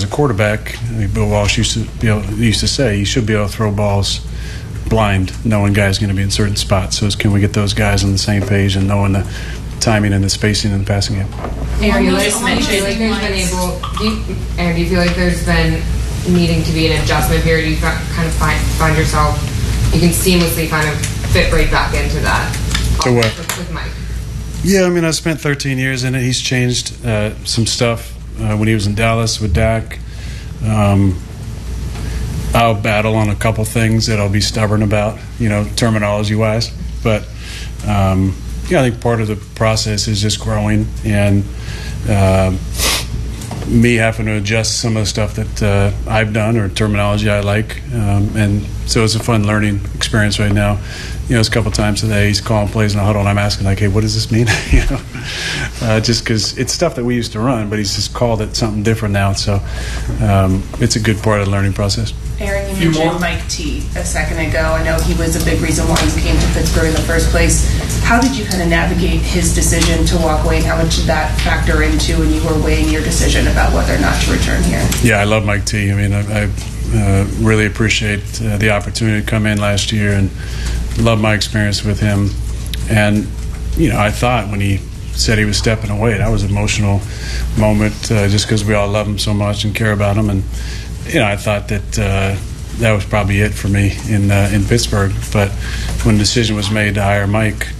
quarterback, Bill Walsh used to say, you should be able to throw balls blind, knowing guys going to be in certain spots. So can we get those guys on the same page and knowing the timing and the spacing in the passing game? Aaron, you just mentioned like there's been Aaron, do you feel like there's been needing to be an adjustment period? You kind of find yourself, you can seamlessly kind of fit right back into that. To what? With Mike. Yeah, I mean, I spent 13 years in it. He's changed some stuff when he was in Dallas with Dak. I'll battle on a couple things that I'll be stubborn about, terminology-wise. But, I think part of the process is just growing and me having to adjust some of the stuff that I've done or terminology I like. And so it's a fun learning experience right now. It's a couple times today he's calling plays in the huddle and I'm asking, like, hey, what does this mean? Just because it's stuff that we used to run, but he's just called it something different now. So it's a good part of the learning process. Aaron, you mentioned Mike T a second ago. I know he was a big reason why you came to Pittsburgh in the first place. How did you kind of navigate his decision to walk away, and how much did that factor into when you were weighing your decision about whether or not to return here? Yeah, I love Mike T. I mean, I really appreciate the opportunity to come in last year and love my experience with him. And, I thought when he said he was stepping away, that was an emotional moment just because we all love him so much and care about him. And, I thought that that was probably it for me in Pittsburgh. But when the decision was made to hire Mike,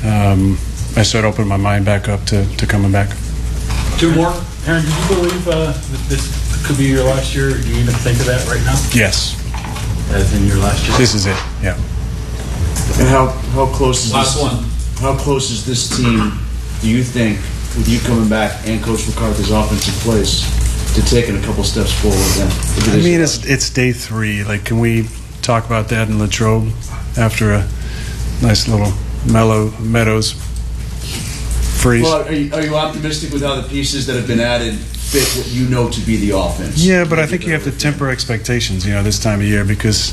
I started opening my mind back up to coming back. Two more. Aaron, did you believe that this could be your last year? Do you even think of that right now? Yes. As in your last year? This is it, yeah. And how close is last this one? How close is this team, do you think, with you coming back and Coach McCarthy's offensive plays, to taking a couple steps forward then? I mean, it's day 3. Like, can we talk about that in Latrobe after a nice little Meadows freeze? Well, are you optimistic with how the pieces that have been added fit what you know to be the offense? Yeah, but I think you have to temper expectations, this time of year, because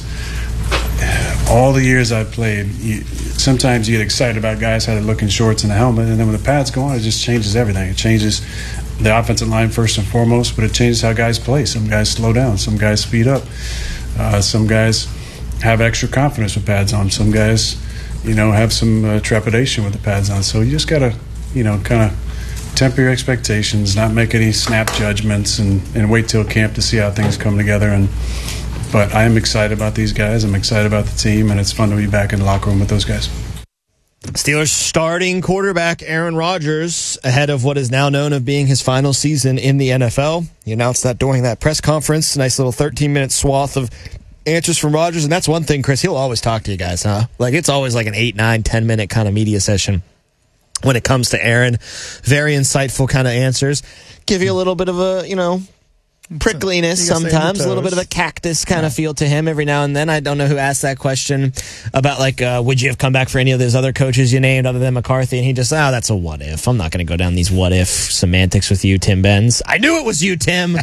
all the years I've played, sometimes you get excited about guys how they look in shorts and a helmet, and then when the pads go on, it just changes everything. It changes the offensive line first and foremost, but it changes how guys play. Some guys slow down, some guys speed up, some guys have extra confidence with pads on, some guys, have some trepidation with the pads on. So you just got to, kind of temper your expectations, not make any snap judgments, and wait till camp to see how things come together. But I am excited about these guys. I'm excited about the team, and it's fun to be back in the locker room with those guys. Steelers starting quarterback Aaron Rodgers ahead of what is now known of being his final season in the NFL. He announced that during that press conference. A nice little 13-minute swath of answers from Rodgers. And that's one thing, Chris, he'll always talk to you guys, huh? Like, it's always like an 8, 9, 10-minute kind of media session when it comes to Aaron. Very insightful kind of answers. Give you a little bit of a, prickliness sometimes, a little bit of a cactus kind of feel to him every now and then. I don't know who asked that question about, would you have come back for any of those other coaches you named other than McCarthy? And he just, that's a what if. I'm not going to go down these what if semantics with you, Tim Benz. I knew it was you, Tim.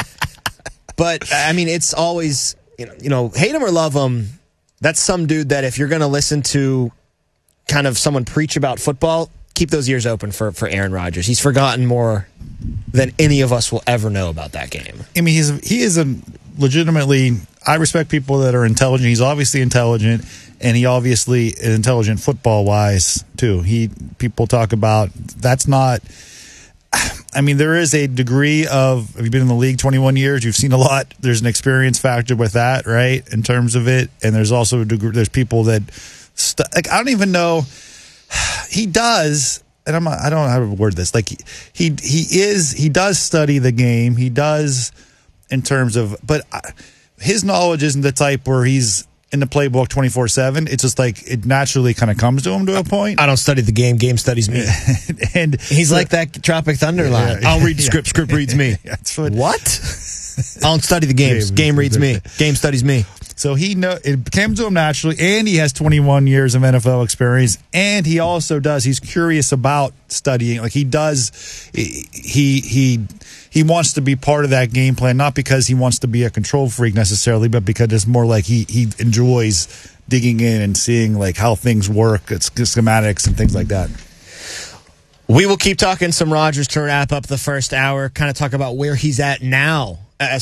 But, I mean, it's always, hate him or love him, that's some dude that if you're going to listen to kind of someone preach about football, keep those ears open for Aaron Rodgers. He's forgotten more than any of us will ever know about that game. I mean, he is a legitimately, I respect people that are intelligent. He's obviously intelligent, and he obviously is intelligent football-wise, too. People talk about, that's not, I mean, there is a degree of, have you been in the league 21 years? You've seen a lot. There's an experience factor with that, right, in terms of it. And there's also a degree, there's people that, I don't even know, he does, and I don't know how to word this. Like he does study the game. He does in terms of, but his knowledge isn't the type where he's in the playbook 24/7. It's just like it naturally kind of comes to him to a point. I don't study the game. Game studies me. And he's like that Tropic Thunder line. Yeah. I'll read the script. Script reads me. What? I don't study the games. Game reads me. Game studies me. So it came to him naturally, and he has 21 years of NFL experience, and he also he's curious about studying. Like he does, he wants to be part of that game plan, not because he wants to be a control freak necessarily, but because it's more like he enjoys digging in and seeing like how things work, it's schematics and things like that. We will keep talking some Rodgers to wrap up the first hour, kind of talk about where he's at now